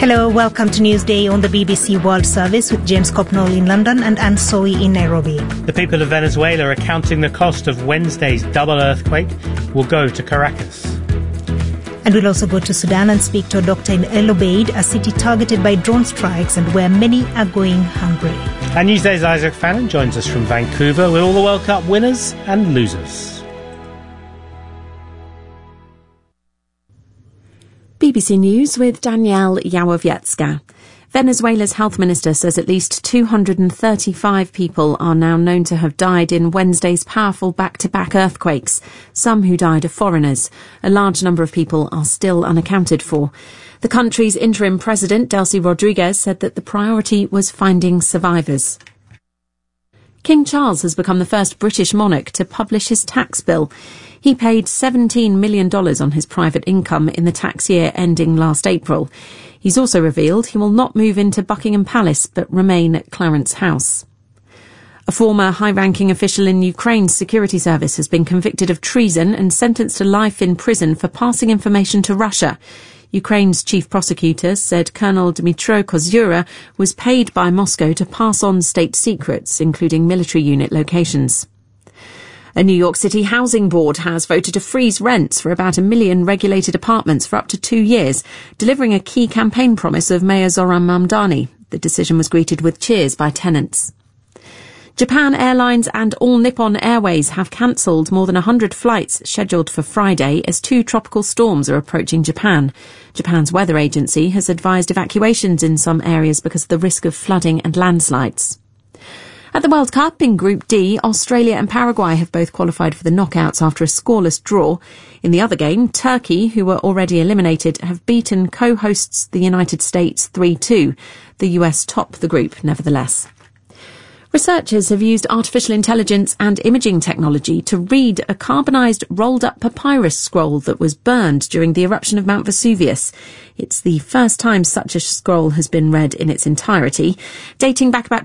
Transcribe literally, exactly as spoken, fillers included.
Hello, welcome to Newsday on the B B C World Service with James Copnall in London and Anne Soy in Nairobi. The people of Venezuela are counting the cost of Wednesday's double earthquake will go to Caracas. And we'll also go to Sudan and speak to a doctor in El Obeid, a city targeted by drone strikes and where many are going hungry. And Newsday's Isaac Fannin joins us from Vancouver with all the World Cup winners and losers. B B C News with Danielle Yawowiecka. Venezuela's health minister says at least two hundred thirty-five people are now known to have died in Wednesday's powerful back-to-back earthquakes. Some who died are foreigners. A large number of people are still unaccounted for. The country's interim president, Delcy Rodriguez, said that the priority was finding survivors. King Charles has become the first British monarch to publish his tax bill. He paid seventeen million dollars on his private income in the tax year ending last April. He's also revealed he will not move into Buckingham Palace but remain at Clarence House. A former high-ranking official in Ukraine's security service has been convicted of treason and sentenced to life in prison for passing information to Russia. Ukraine's chief prosecutor said Colonel Dmytro Kozura was paid by Moscow to pass on state secrets, including military unit locations. A New York City housing board has voted to freeze rents for about a million regulated apartments for up to two years, delivering a key campaign promise of Mayor Zoran Mamdani. The decision was greeted with cheers by tenants. Japan Airlines and All Nippon Airways have cancelled more than one hundred flights scheduled for Friday as two tropical storms are approaching Japan. Japan's weather agency has advised evacuations in some areas because of the risk of flooding and landslides. At the World Cup in Group D, Australia and Paraguay have both qualified for the knockouts after a scoreless draw. In the other game, Turkey, who were already eliminated, have beaten co-hosts the United States three two. The U S top the group, nevertheless. Researchers have used artificial intelligence and imaging technology to read a carbonised rolled-up papyrus scroll that was burned during the eruption of Mount Vesuvius. It's the first time such a scroll has been read in its entirety. Dating back about